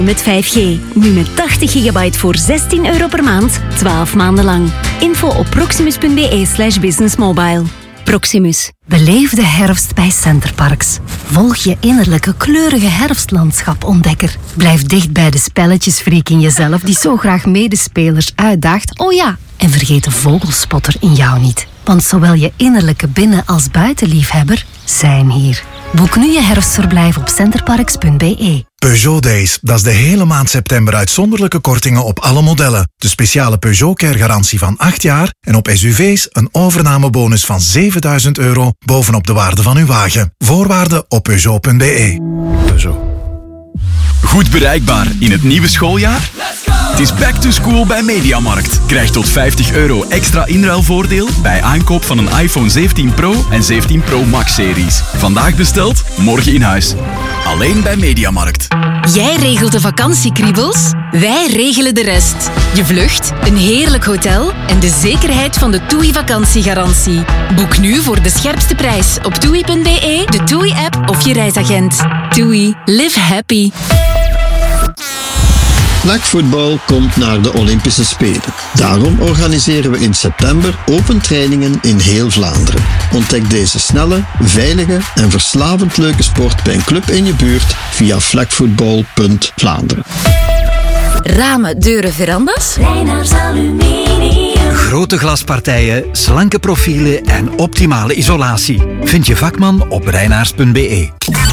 Met 5G. Nu met 80 gigabyte voor €16 per maand, 12 maanden lang. Info op proximus.be/businessmobile. Proximus. Beleef de herfst bij Centerparks. Volg je innerlijke kleurige herfstlandschap-ontdekker. Blijf dicht bij de spelletjesfreak in jezelf die zo graag medespelers uitdaagt. Oh ja, en vergeet de vogelspotter in jou niet. Want zowel je innerlijke binnen- als buitenliefhebber zijn hier. Boek nu je herfstverblijf op centerparks.be. Peugeot Days, dat is de hele maand september uitzonderlijke kortingen op alle modellen. De speciale Peugeot Care garantie van 8 jaar en op SUV's een overnamebonus van €7.000 bovenop de waarde van uw wagen. Voorwaarden op Peugeot.be. Peugeot. Goed bereikbaar in het nieuwe schooljaar? Het is back to school bij Mediamarkt. Krijg tot €50 extra inruilvoordeel bij aankoop van een iPhone 17 Pro en 17 Pro Max series. Vandaag besteld, morgen in huis. Alleen bij Mediamarkt. Jij regelt de vakantiekriebels, wij regelen de rest. Je vlucht, een heerlijk hotel en de zekerheid van de TUI vakantiegarantie. Boek nu voor de scherpste prijs op TUI.be, de TUI-app of je reisagent. TUI. Live happy. Flag-voetbal komt naar de Olympische Spelen. Daarom organiseren we in september open trainingen in heel Vlaanderen. Ontdek deze snelle, veilige en verslavend leuke sport bij een club in je buurt via flagvoetbal.Vlaanderen. Ramen, deuren, verandas? Reinaars Aluminium. Grote glaspartijen, slanke profielen en optimale isolatie. Vind je vakman op reinaars.be.